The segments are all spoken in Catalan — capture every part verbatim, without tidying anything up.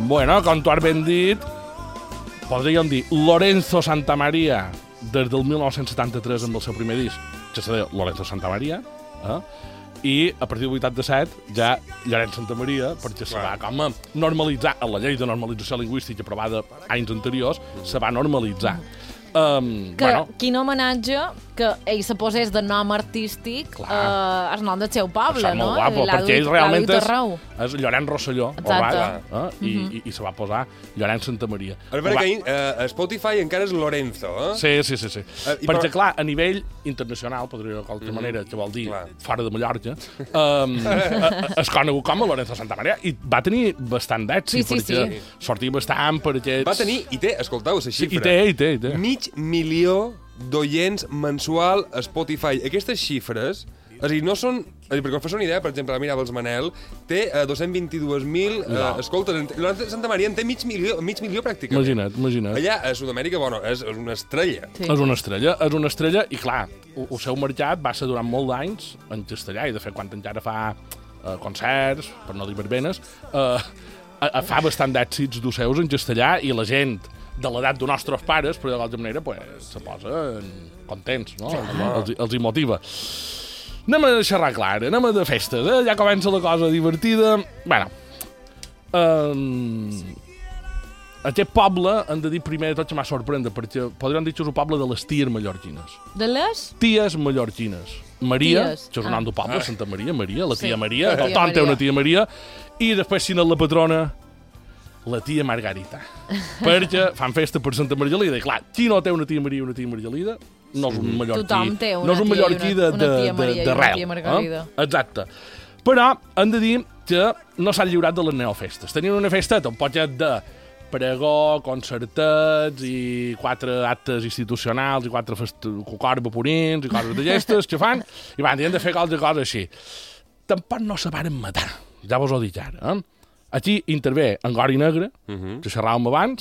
Bueno, com tu has ben dit, podríem dir Lorenzo Santamaria des del mil nou-cents setanta-tres amb el seu primer disc, que se deia Lorenzo Santamaria, eh? I a partir del vuitanta-set ja Llorenç Santamaria, perquè se va com a normalitzar, a la llei de normalització lingüística aprovada anys anteriors, se va normalitzar. Um, que, bueno. Quin homenatge que ell se posés de nom artístic eh, el nom del seu poble, no? És molt guapo, perquè ell realment és, és Llorenç Rosselló, exacte. Orat, eh? uh-huh. I, i, i se va posar Llorenç Santamaria. És veritat que a uh, Spotify encara és Lorenzo, eh? Sí, sí, sí. sí. Uh, perquè, per... clar, a nivell internacional, podria dir de qualsevol mm-hmm. manera, que vol dir clar. Fora de Mallorca, um, és conegut com a Lorenzo Santamaria i va tenir bastant d'èxit, sí, sí, perquè sí. sortia bastant per aquests... Va tenir, i té, escolteu, la xifra. Sí, i té, i té, i té. Mig milió d'oients mensual a Spotify. Aquestes xifres, és a dir, no són... És a dir, perquè us fes una idea, per exemple, la Mira dels Manel té uh, dos-cents vint-i-dos mil uh, no. escoltes. Lorenzo Santamaria en té mig milió, mig milió pràcticament. Imagina't, imagina't. Allà, a Sud-amèrica, bueno, és, és una estrella. Sí. És una estrella, és una estrella, i clar, el seu mercat va ser durant molts anys en castellà, i de fet, quan encara fa uh, concerts, per no dir verbenes, uh, fa bastant d'èxits dos seus en castellà, i la gent de l'edat dels nostres pares, però de qualsevol manera, pues, se posen contents, no? Sí, els, els hi motiva. Anem a xerrar clar, anem a de festes, eh? Ja comença la cosa divertida. Bueno, um, aquest poble, hem de dir primer de tot que m'ha sorprès, perquè podríem dir que és el poble de les ties mallorquines. De les? Ties mallorquines. Maria, ties. que és un nom del poble, ah. Santa Maria, Maria, la tia sí. Maria, tothom té una tia Maria, i després, si no la patrona, la tia Margarita. Perquè fan festa per Santa Margalida, i clar, qui no té una tia Maria i una tia Margalida, no és un mallorquí. Tothom té una no és un mallorquí tia de, de, una tia Maria de, de i una tia Margalida. Eh? Exacte. Però hem de dir que no s'han lliurat de les neofestes. Tenien una festeta, un poquet de pregó, concertets i quatre actes institucionals i quatre cors vaporins i coses de gestes que fan, i van, havien de fer qualsevol cosa així. Tampoc no se varen matar, ja vos ho dic ara, eh? Aquí intervé en Gori Negre, uh-huh. que xerràvem abans,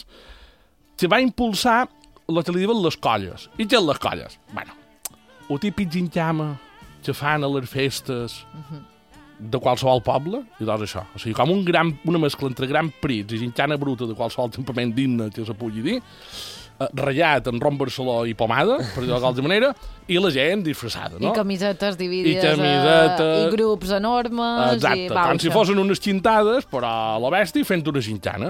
que va impulsar el que li diuen les colles. I què són les colles? Bueno, el típic gintama que fan a les festes uh-huh. de qualsevol poble, i doncs això. O sigui, com un gran, una mescla entre Gran Prix i gintana bruta de qualsevol campament digne que se pugui dir, eh, ratllat en rom Barceló i pomada, per dir-ho de qualsevol manera, i la gent disfressada, no? I camisetes dividides, I, camisetes... i grups enormes, exacte, i bauxa. com si fossin unes xintades, però a la bèstia fent una gintana.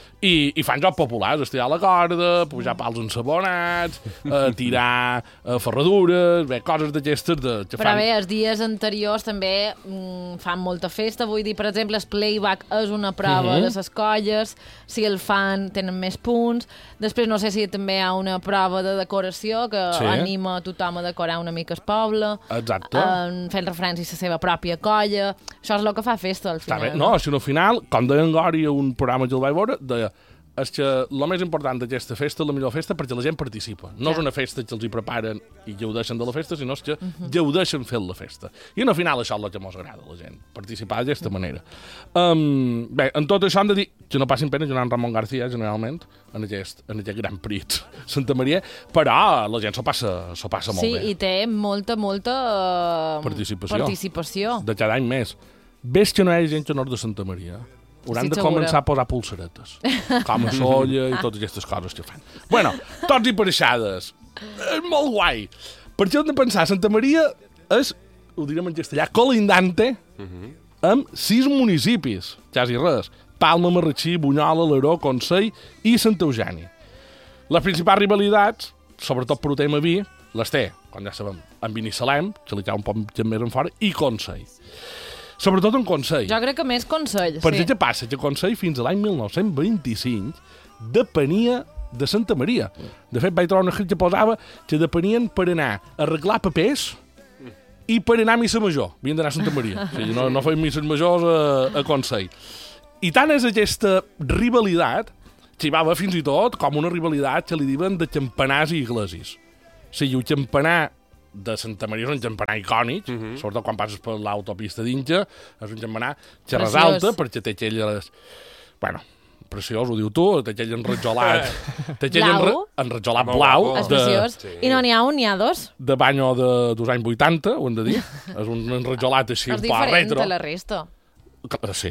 I, i fan jocs populars, estirar la corda, pujar pals ensabonats, eh, tirar eh, ferradures, bé, coses d'aquestes de, que Però fan... bé, els dies anteriors també mm, fan molta festa, vull dir, per exemple, el playback és una prova uh-huh. de les colles, si el fan tenen més punts, després no sé si també hi ha una prova de decoració que sí. anima tothom a decorar una mica el poble, exacte. Eh, fent referència a la seva pròpia colla, això és el que fa festa al final. No, si no, al final, com deia en Gori a un programa que el vaig veure, deia és que el més important d'aquesta festa és la millor festa perquè la gent participa. No ja. és una festa que els hi preparen i gaudeixen de la festa, sinó que uh-huh. gaudeixen fent la festa. I al final això és el que ens agrada a la gent, participar d'aquesta uh-huh. manera. Um, bé, en tot això hem de dir que no passin pena Joan Ramon García, generalment, en aquest, en aquest Gran Prix Santa Maria, però la gent s'ho passa, s'ho passa molt sí, bé. Sí, i té molta, molta uh, participació. participació. De cada any més. Ves que no hi ha gent que no és de Santa Maria. Hauran sí, de començar a posar pulseretes, com a solla i totes aquestes coses que fan. Bueno, tots i pareixades. És molt guai. Perquè hem de pensar, Santa Maria és, ho direm en castellà, colindante uh-huh. amb sis municipis, quasi res. Palma, Marratxí, Bunyola, Alaró, Consell i Sant Eugeni. Les principals rivalitats, sobretot per el tema vi, les té, com ja sabem, en Binissalem, que li cau un poc més en fora, i Consell. Sobretot en Consell. Jo crec que més Consell, perquè sí. què passa? Que Consell fins a l'any mil nou-cents vint-i-cinc depenia de Santa Maria. De fet, vaig trobar una gent que posava que depenien per anar a arreglar papers i per anar a missa major. Havien d'anar a Santa Maria. O sigui, no, no feien misses majors a, a Consell. I tant és aquesta rivalitat que hi va haver fins i tot com una rivalitat que li diuen de campanars i iglesis. O sigui, el campanar de Santa Maria és un campanar icònic, uh-huh. sobretot quan passes per l'autopista d'Inca, és un campanar que resalta perquè té aquelles... Bueno, preciós, ho diu tu, té aquell enrajolat... té aquell enra... enrajolat blau. És preciós. De... I no n'hi ha un, n'hi ha dos. De banyo de, dels anys vuitanta, ho hem de dir. És un enrajolat així, és un poc retro. diferent de la resta. Sí,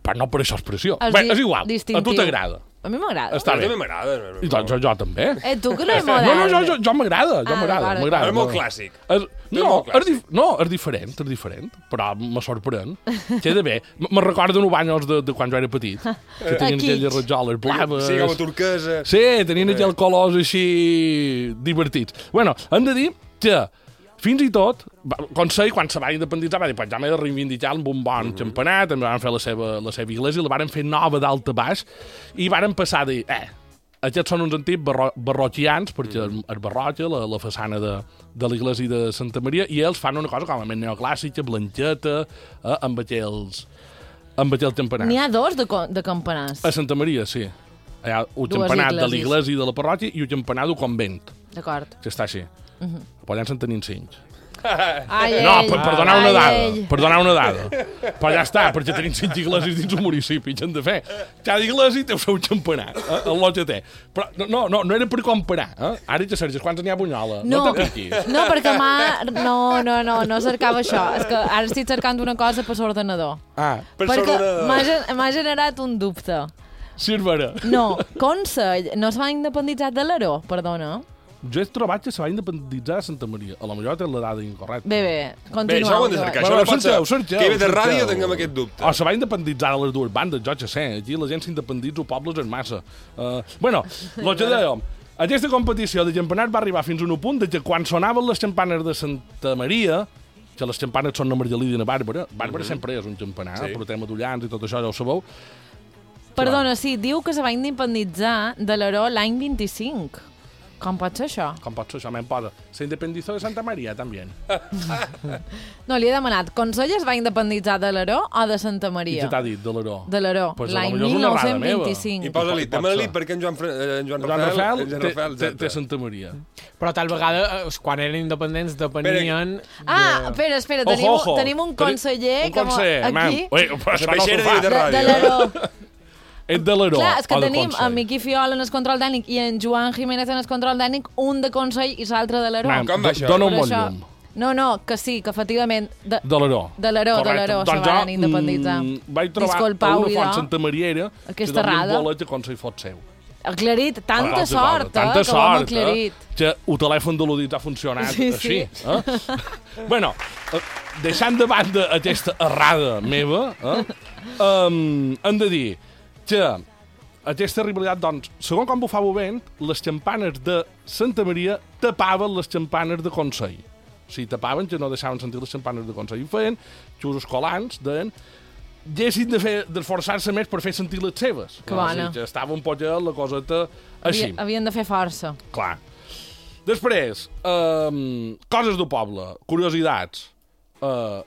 però no per això és pressió. És Bé, di- és igual, distintiu. a tu t'agrada. A mi m'agrada. Està A mi bé. també m'agrada. I doncs jo, jo també. Eh, tu que no és No, modern. no, jo, jo, jo m'agrada, jo Ah, m'agrada, d'acord, m'agrada. És molt no. clàssic. És, no, molt és dif no, és diferent, és diferent, però me sorprèn. Queda bé. M- Me recorden banyos de, de quan jo era petit, que tenien Aquí. aquelles rajoles blaves. Sí, com a turquesa. Sí, tenien aquells colors així divertits. Bueno, hem de dir que fins i tot, va- Consell, quan se va independitzar, va dir, pues ja m'he de reivindicar amb un bon Mhm. campanar, també van fer la seva, la seva iglesia, la varen fer nova d'alta a baix, i varen passar a dir, eh, aquests són uns antics barro barroquians, perquè Mhm. es barroja la, la façana de, de l'església de Santa Maria, i ells fan una cosa com a més neoclàssica, blanqueta, eh, amb aquells amb aquells campanars. N'hi ha dos de, co- de campanars. A Santa Maria, sí. Hi ha un Dues campanat de iglesias. l'església i de la parròquia i un campanat del convent, D'acord. que està així. Uh -huh. A Pollença en tenim cinc. Ai, No, ell. per, per donar una Ai, dada, ell. per donar una dada. Però ja està, perquè tenim cinc iglesias dins un municipi, què hem de fer? Cada iglesia té el seu campanar, eh? El lotge té. Però no, no, no era per comparar, eh? Ara ja Sergi, quants n'hi ha a Bunyola? No, No, te piquis. no, perquè m'ha... No, no, no, no cercava això. És que ara estic cercant una cosa per l'ordenador. Ah, Per Perquè sobre m'ha una... gen- m'ha generat un dubte. sí, és vera. No, Consell no es va independitzar de l'Aró, perdona. Jo he trobat que se va independitzar a Santa Maria. A la millor té la dada incorrecta. Bé, bé, Bé, continua. això ho hem de cercar. Això Bueno, no pot ser cerqueu, cerqueu, que ve de ràdio cerqueu. tinguem aquest dubte. O se va independitzar de les dues bandes, jo ja sé. Aquí la gent s'independitza o pobles és massa. Uh, bueno, el que dèiem, aquesta competició de campanars va arribar fins a un punt de que quan sonaven les campanes de Santa Maria, que les campanes són na Margelida i na Bàrbara, Bàrbara mm -hmm. sempre és un campanar, Sí. sí. però tema d'ullans i tot això, ja ho sabeu. Perdona, sí, diu que se va independitzar de l'Aró l'any vint-i-cinc. Com pot ser això? Com pot ser això? Me'n posa. Se independizó de Santa Maria, també. No, li he demanat, Consell es va independitzar de l'Aró o de Santa I Maria? què t'ha dit, de l'Aró? De l'Aró, Pues a l'any lo millor és una errada dinou vint-i-cinc. I posa-li, Pot demana-li ser. per què en Joan, Fra- eh, en Joan, Joan Rafael... Rafael, en Joan té, Rafael, té, exacte. té Santa Maria. Però tal vegada, eh, quan eren independents, depenien... Ah, de... espera, espera, Ojo, tenim, ojo. tenim un Teni- conseller un que mo- conseller, aquí, man. Ui, però això no peixera s'ho fa. de de, ràdio, de eh? l'Aró. És de l'Aró. Clar, és que o de tenim Consell. en Miqui Fiola en el control tècnic i en Joan Jiménez en el control tècnic, un de Consell i l'altre de l'Aró. Man, Com va do- això? Dóna un Per bon això- llum. No, no, que sí, que efectivament... De, De l'Aró. De l'Aró, de Correcte. l'Aró, se Doncs van jo, independitzar. mm, Vaig trobar Disculpau, una font idò. santamariera Aquesta que donia errada. un bolet que Consell fot seu. Aclarit, tanta Altra sort, cosa, eh, tanta que ho hem sort, aclarit. eh, que el telèfon de l'Udit ha funcionat Sí, així. sí. Eh? bueno, eh, deixant de banda aquesta errada meva, eh, um, hem de dir que aquesta rivalitat, doncs, segons com bufava el vent, les campanes de Santa Maria tapaven les campanes de Consell. O sigui, tapaven, que no deixaven sentir les campanes de Consell. I feien que els escolans deien haguessin de fer d'esforçar-se més per fer sentir les seves. Que O bona. sigui, que estava un poquet la coseta així. Havia- Havien de fer força. Clar. Després, um, coses del poble, curiositats. Uh,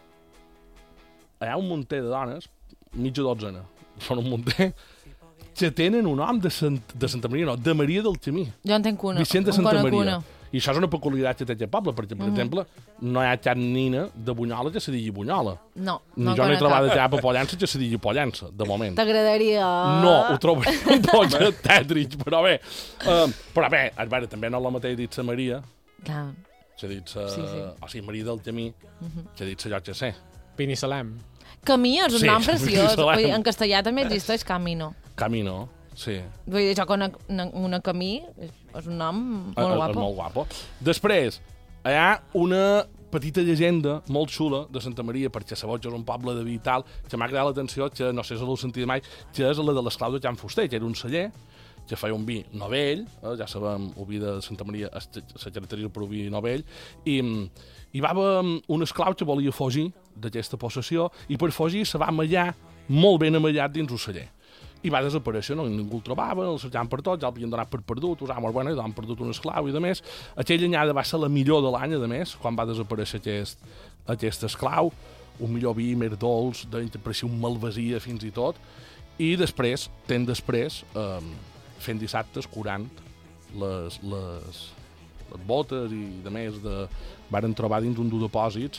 hi ha un munter de dones, mitja dotzena, són un munter, que tenen un nom de, Sant, de Santa Maria, no, de Maria del Camí. Jo en tenc una. Vicent de en Santa conec Maria. una. I això és una peculiaritat que té aquest poble, perquè, per mm. exemple, no hi ha cap nina de Bunyola que se digui Bunyola. No, Ni no jo n'he conec trobat cap. cap a Pollença que se digui Pollença, de moment. T'agradaria... No, ho trobo un poc tètric, però bé. Uh, però bé, a veure, també no és la mateixa dit sa Maria, Clar. que dit sa... Sí, sí. O sigui, Maria del Camí, que dit sa jo que sé. Pinissalem. Camí és un Sí, nom preciós. Jerusalem. Vull dir, en castellà també existeix Camino. Camino, sí. Vull dir, jo conec una, una Camí, és és un nom molt És- guapo. És molt guapo. Després, hi ha una petita llegenda molt xula de Santa Maria, perquè sabeu que és un poble de vi i tal, que m'ha cridat l'atenció, que no sé si l'heu sentit mai, que és la de l'esclau de Can Fuster, que era un celler que feia un vi novell, eh, ja sabem, el vi de Santa Maria es, se caracteritza per un vi novell, i, i va haver un esclau que volia fugir d'aquesta possessió, i per fugir se va amallar, molt ben amallat dins un celler. I va desaparèixer, no? Ningú el trobava, el cercaven per tot, ja l'havien donat per perdut, us amos, bueno, han perdut un esclau i de més. Aquella anyada va ser la millor de l'any, a més, quan va desaparèixer aquest, aquest esclau, un millor vi, més dolç, deien que parecia un malvasia fins i tot, i després, temps després, eh, fent dissabtes, curant les, les, les botes i de més de... varen trobar dins un depòsits